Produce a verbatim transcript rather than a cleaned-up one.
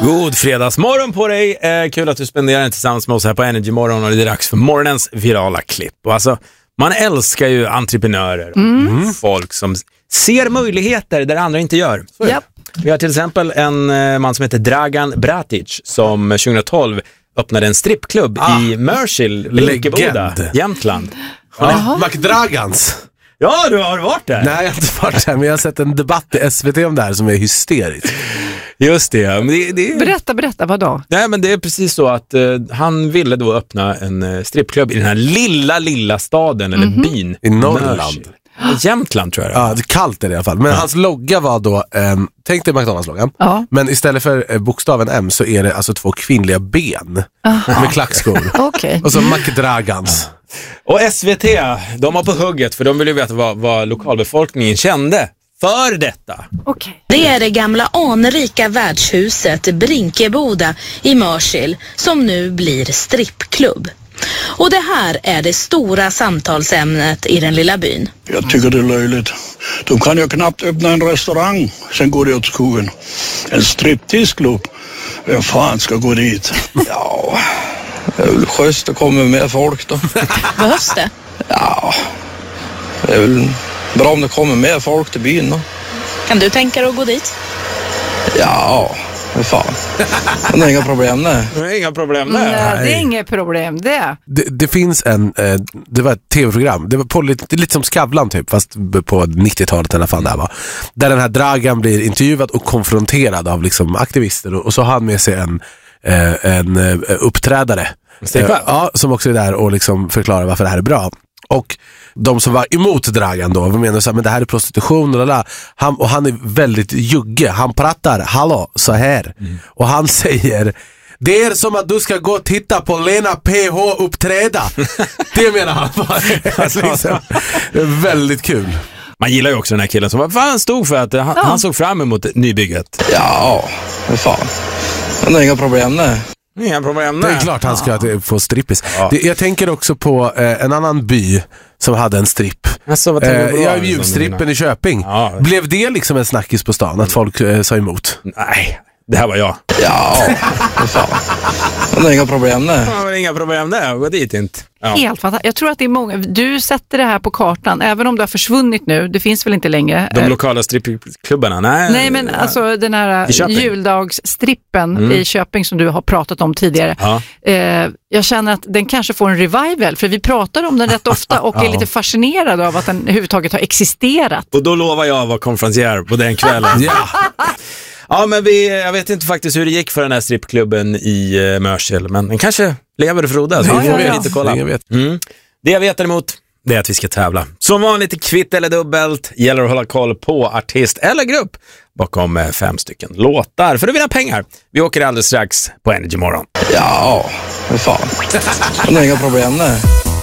God fredagsmorgon på dig. Eh, kul att du spenderar den tillsammans med oss här på Energy Morgon, och det är dags för morgonens virala klipp. Och alltså, man älskar ju entreprenörer. Mm. Folk som ser möjligheter där andra inte gör. Yep. Vi har till exempel en eh, man som heter Dragan Bratic som tjugohundratolv öppnade en strippklubb ah, i Mörsil, Lenkeboda, Jämtland. Ja. McDragans. Ja, du har varit där. Nej, jag har inte varit där, men jag har sett en debatt i S V T om det här som är hysterisk. Just det, men det, det... Berätta, berätta, vad då? Nej, men det är precis så att uh, han ville då öppna en uh, strippklubb i den här lilla, lilla staden, eller mm-hmm. byn. I Norrland. Jämtland tror jag det. Ja, det är kallt är det i alla fall. Men ja. Hans logga var då, um, tänk dig McDonalds-loggan. Ja. Men istället för uh, bokstaven M så är det alltså två kvinnliga ben. Aha. Med klackskor. Okay. Och så McDragans. Och S V T, de var på hugget, för de ville veta vad, vad lokalbefolkningen kände för detta. Okay. Det är det gamla anrika värdshuset Brinkeboda i Mörsil som nu blir strippklubb. Och det här är det stora samtalsämnet i den lilla byn. Jag tycker det är löjligt. De kan ju knappt öppna en restaurang, sen går det åt skogen. En stripteaseklubb, vem fan ska gå dit? Ja, det är väl schysst att komma med folk då. Behövs det? Ja, det är väl bra om det kommer mer folk till byn då. Kan du tänka dig att gå dit? Ja, vad fan. Det är inga problem där. Det är inga problem där. Nej, det är inget problem det. Det, det finns en, eh, det var ett tv-program. Det var på lite, lite som Skavlan typ, fast på nittiotalet eller fan där var. Där den här Dragan blir intervjuad och konfronterad av liksom aktivister. Och, och så har han med sig en, eh, en eh, uppträdare. Eh, ja, som också är där och liksom förklarar varför det här är bra. Och de som var emot Dragan då, vi menar så här, men det här är prostitution och, han, och han är väldigt jugge. Han pratar, hallå, så här. Mm. Och han säger, det är som att du ska gå och titta på Lena P H uppträda. Det menar han bara. liksom. Det är väldigt kul. Man gillar ju också den här killen som fan stod för att han, ja. han såg fram emot nybygget. Ja, vad fan. Det är inga problem där. Inga problem där. Det är klart han ska ja. få strippis. Ja. Det, jag tänker också på eh, en annan by som hade en stripp. Alltså, vad eh, ja, julstrippen i Köping. Ja. Blev det liksom en snackis på stan att folk eh, sa emot? Nej, det här var jag. Ja, vad fan. Det är inga problem där. Ja, det är inga problem där. Gå dit inte. Ja. Helt fantastiskt. Jag tror att det är många. Du sätter det här på kartan, även om det har försvunnit nu. Det finns väl inte längre. De lokala strippklubbarna, nej. Nej, men ja. alltså den här juldagsstrippen mm. i Köping som du har pratat om tidigare. Ja. Eh, jag känner att den kanske får en revival, för vi pratar om den rätt ofta och ja. är lite fascinerade av att den överhuvudtaget har existerat. Och då lovar jag att vara konferencier på den kvällen. ja. Ja, men vi, jag vet inte faktiskt hur det gick för den här strippklubben i uh, Mörsil, men den kanske lever och frodas. Ja, ja, ja. Lite kolla. Jag vet. Mm. Det jag vet däremot, det är att vi ska tävla. Som vanligt, kvitt eller dubbelt, gäller att hålla koll på artist eller grupp bakom uh, fem stycken låtar för att vinna pengar. Vi åker alldeles strax på Energy Morgon. Ja, vad fan. Det är inga problem där.